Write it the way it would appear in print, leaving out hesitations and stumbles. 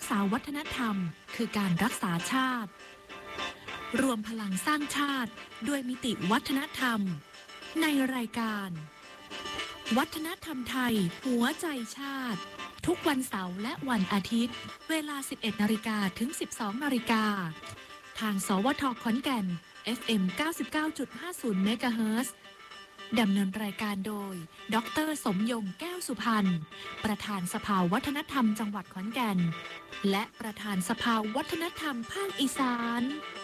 กษาวัฒนธรรมคือการรักษาชาติรวมพลังสร้างชาติด้วยมิติวัฒนธรรมในรายการวัฒนธรรมไทยหัวใจชาติทุกวันเสาร์และวันอาทิตย์เวลา 11 นาฬิกาถึง 12 นาฬิกาทางสวท.ขอนแก่น FM 99.50 เมกะเฮิรตซ์ดำเนินรายการโดยดร.สมยงแก้วสุพรรณประธานสภาวัฒนธรรมจังหวัดขอนแก่นและประธานสภาวัฒนธรรมภาคอีสาน